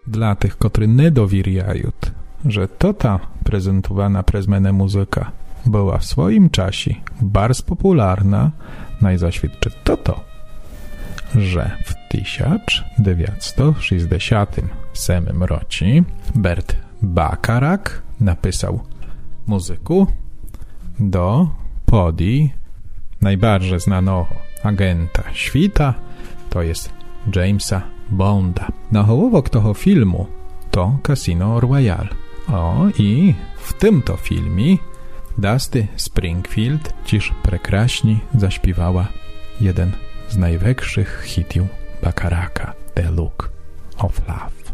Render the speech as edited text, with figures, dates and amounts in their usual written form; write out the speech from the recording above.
Dla tych, którzy nie dowierjają, że to ta prezentowana przez mnie muzyka była w swoim czasie bardzo popularna, najzaświadczy to, że w 1967 roku Burt Bacharach napisał muzyku do podi najbardziej znanego agenta świata, to jest Jamesa Bonda. Na hołowok toho filmu to Casino Royale. I w tym to filmie Dusty Springfield dziś prekraśnie zaśpiewała jeden z największych hitów Bacharacha, The Look of Love.